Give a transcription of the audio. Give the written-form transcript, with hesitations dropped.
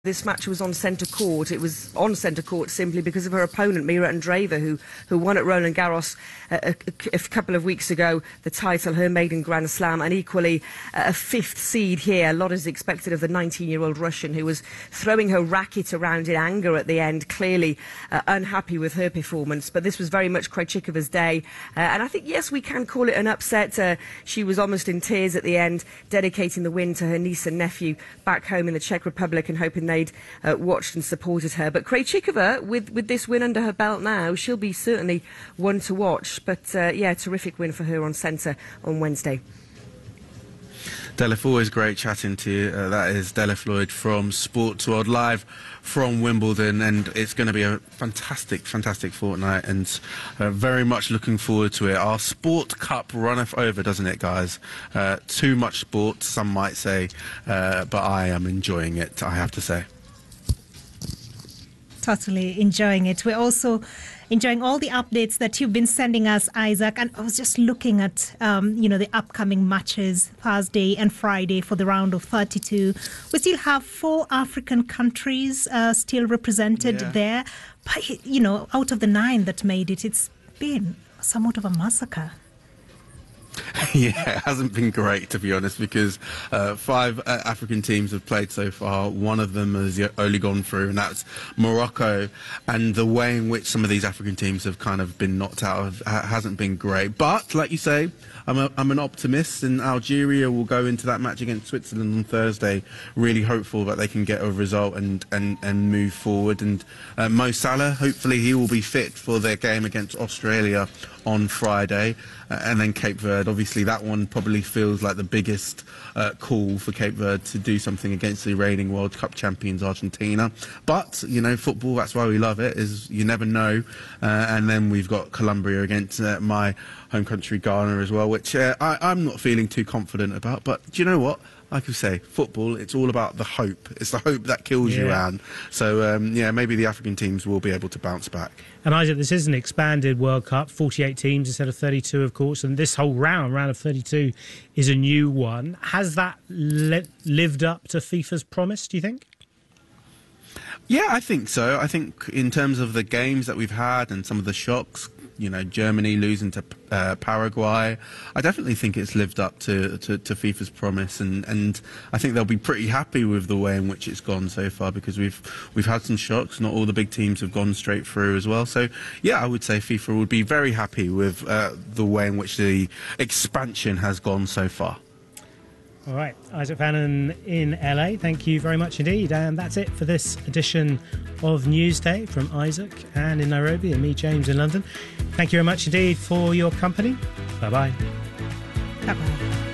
This match was on centre court. It was on centre court simply because of her opponent, Mira Andreeva, who won at Roland Garros a couple of weeks ago, the title, her maiden Grand Slam, and equally a fifth seed here. A lot is expected of the 19-year-old Russian, who was throwing her racket around in anger at the end, clearly unhappy with her performance. But this was very much Krejcikova's day. And I think, yes, we can call it an upset. She was almost in tears at the end, dedicating the win to her niece and nephew back home in the Czech Republic and hoping they'd watched and supported her. But Krejcikova, with this win under her belt now, she'll be certainly one to watch. But yeah, terrific win for her on centre on Wednesday. Delif, always great chatting to you. That is Delif Lloyd from Sports World, live from Wimbledon, and it's going to be a fantastic, fantastic fortnight, and very much looking forward to it. Our Sport Cup runneth over, doesn't it, guys? Too much sport, some might say, but I am enjoying it, I have to say. Totally enjoying it. We're also enjoying all the updates that you've been sending us, Isaac. And I was just looking at, the upcoming matches, Thursday and Friday for the round of 32. We still have 4 African countries still represented there. But, out of the 9 that made it, it's been somewhat of a massacre. Yeah, it hasn't been great, to be honest, because 5 African teams have played so far. One of them has only gone through, and that's Morocco. And the way in which some of these African teams have kind of been knocked out hasn't been great. But, like you say, I'm an optimist, and Algeria will go into that match against Switzerland on Thursday really hopeful that they can get a result and move forward. And Mo Salah, hopefully he will be fit for their game against Australia on Friday. And then Cape Verde, obviously that one probably feels like the biggest call for Cape Verde to do something against the reigning World Cup champions Argentina. But, football, that's why we love it, is you never know. And then we've got Colombia against my home country Ghana as well, which I'm not feeling too confident about. But do you know what? Like I say, football, it's all about the hope. It's the hope that kills you, Anne. So, maybe the African teams will be able to bounce back. And Isaac, this is an expanded World Cup, 48 teams instead of 32, of course, and this whole round of 32, is a new one. Has that lived up to FIFA's promise, do you think? Yeah, I think so. I think in terms of the games that we've had and some of the shocks, Germany losing to Paraguay, I definitely think it's lived up to FIFA's promise, and I think they'll be pretty happy with the way in which it's gone so far, because we've had some shocks. Not all the big teams have gone straight through as well. So yeah, I would say FIFA would be very happy with the way in which the expansion has gone so far. All right, Isaac Fannin in LA, thank you very much indeed. And that's it for this edition of Newsday from Isaac and in Nairobi, and me, James, in London. Thank you very much indeed for your company. Bye-bye. Bye-bye.